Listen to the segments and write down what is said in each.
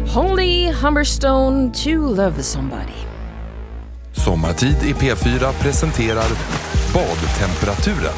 Holly Humberstone, To Love Somebody. Sommartid i P4 presenterar badtemperaturen.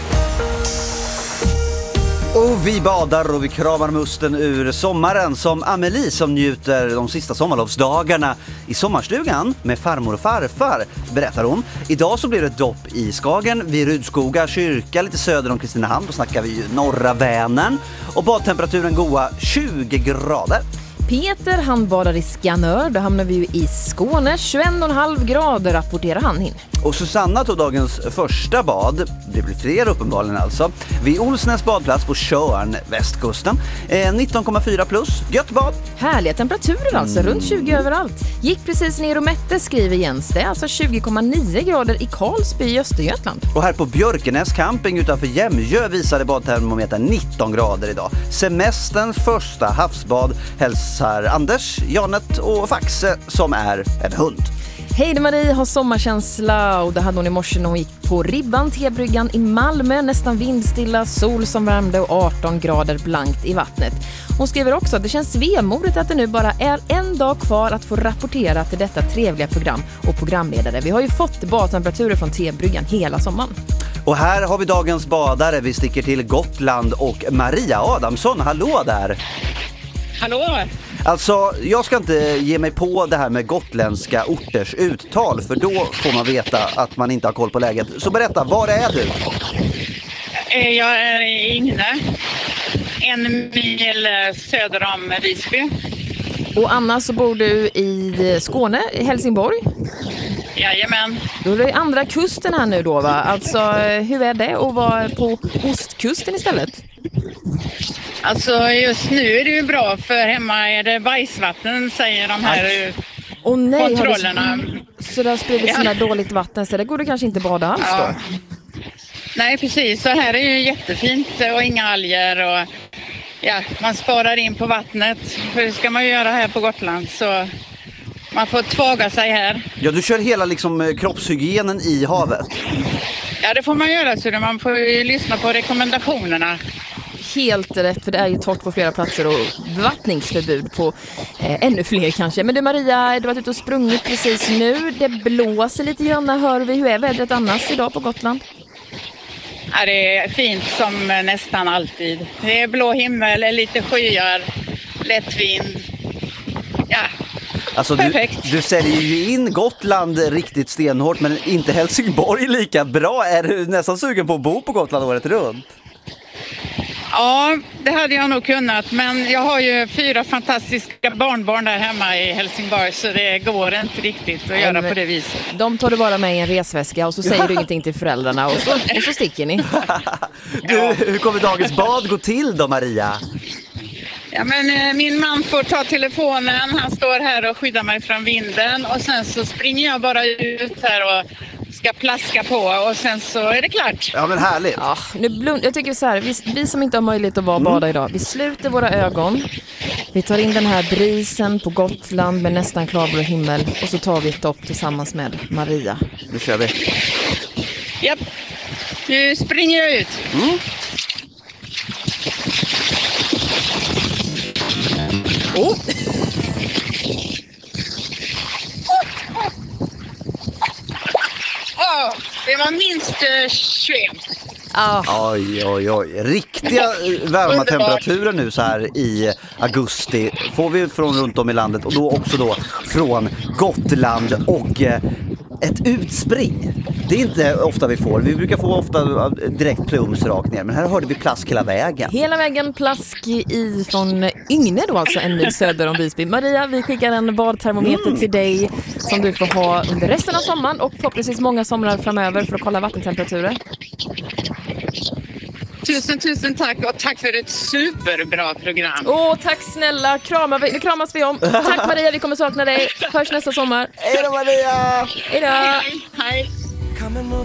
Och vi badar och vi kramar musten ur sommaren som Amelie som njuter de sista sommarlovsdagarna i sommarstugan med farmor och farfar, berättar hon. Idag så blir det ett dopp i Skagen vid Rudskoga kyrka lite söder om Kristinehamn. Då snackar vi ju norra Vänern och badtemperaturen goa 20 grader. Peter, han badar i Skanör, då hamnar vi ju i Skåne, 21,5 grader rapporterar han in. Och Susanna tog dagens första bad, det blir fler uppenbarligen alltså, vid Olsnäs badplats på Tjörn, västkusten. 19,4 plus, gött bad. Härliga temperaturer alltså, runt 20 överallt. Gick precis ner och mätte, skriver Jens. Det är alltså 20,9 grader i Karlsby i Östergötland. Och här på Björkenäs camping utanför Jämjö visade badtermometern 19 grader idag. Semesterns första havsbad hälsar Anders, Janet och Faxe som är en hund. Hej, Marie har sommarkänsla och det hade hon i morse när hon gick på Ribban, Tebryggan i Malmö. Nästan vindstilla, sol som värmde och 18 grader blankt i vattnet. Hon skriver också att det känns vemodigt att det nu bara är en dag kvar att få rapportera till detta trevliga program och programledare. Vi har ju fått badtemperaturer från Tebryggan hela sommaren. Och här har vi dagens badare. Vi sticker till Gotland och Maria Adamsson. Hallå där! Hallå! Alltså, jag ska inte ge mig på det här med gotländska orters uttal, för då får man veta att man inte har koll på läget. Så berätta, var är du? Jag är i Ingne, 1 mil söder om Visby. Och Anna, så bor du i Skåne, i Helsingborg. Jajamän. Då är det andra kusten här nu då, va? Alltså, hur är det att vara på ostkusten istället? Alltså just nu är det ju bra, för hemma är det bajsvatten, säger de här kontrollerna. Så det har spridit sådana dåligt vatten, så det går det kanske inte bada alls då? Nej, precis. Så här är ju jättefint och inga alger och man sparar in på vattnet. För det ska man ju göra här på Gotland, så man får tvaga sig här. Ja, du kör hela liksom kroppshygienen i havet. Ja, det får man göra, så man får ju lyssna på rekommendationerna. Helt rätt, för det är ju torrt på flera platser och bevattningsförbud på ännu fler kanske. Men du Maria, du har varit ute och sprungit precis nu. Det blåser lite grann, hör vi. Hur är vädret annars idag på Gotland? Ja, det är fint som nästan alltid. Det är blå himmel, lite skyar, lätt vind. Ja, alltså du säljer ju in Gotland riktigt stenhårt, men inte Helsingborg lika bra. Är du nästan sugen på att bo på Gotland året runt? Ja, det hade jag nog kunnat, men jag har ju 4 fantastiska barnbarn där hemma i Helsingborg, så det går inte riktigt att göra på det viset. De tar du bara med i en resväska och så säger du ingenting till föräldrarna och så sticker ni. Hur kommer dagens bad gå till då, Maria? Ja, men min man får ta telefonen, han står här och skyddar mig från vinden och sen så springer jag bara ut här och ska plaska på och sen så är det klart. Ja, men härligt. Ja, jag tycker så här, vi som inte har möjlighet att vara bada idag, vi sluter våra ögon. Vi tar in den här brisen på Gotland med nästan klarblå himmel och så tar vi ett dopp tillsammans med Maria. Nu kör vi. Japp, nu springer jag ut. Oh. Det var minst 21. Oj. Riktiga varma temperaturer nu så här i augusti får vi från runt om i landet och då också då från Gotland och ett utspring. Det är inte ofta vi får. Vi brukar få ofta direkt plums rakt ner, men här hörde vi plask hela vägen. Hela vägen plask i från Ingne då, alltså 1 mil söder om Visby. Maria, vi skickar en badtermometer till dig som du får ha under resten av sommaren och förhoppningsvis många somrar framöver för att kolla vattentemperaturer. Tusen tack och tack för ett superbra program. Tack snälla. Nu kramas vi om. Tack Maria, vi kommer sakna dig. Hörs nästa sommar. Hej då Maria! Hej då! Hej.